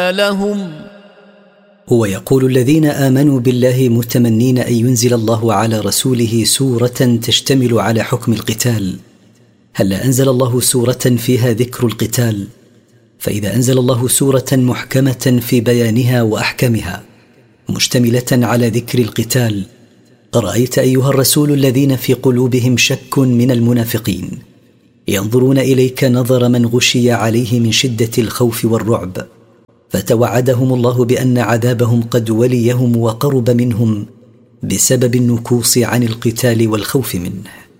لهم. هو يقول الذين آمنوا بالله متمنين أن ينزل الله على رسوله سورة تشتمل على حكم القتال. هل أنزل الله سورة فيها ذكر القتال؟ فإذا أنزل الله سورة محكمة في بيانها وأحكامها مشتملة على ذكر القتال، رأيت أيها الرسول الذين في قلوبهم شك من المنافقين ينظرون إليك نظر من غشي عليه من شدة الخوف والرعب، فتوعدهم الله بأن عذابهم قد وليهم وقرب منهم بسبب النكوص عن القتال والخوف منه.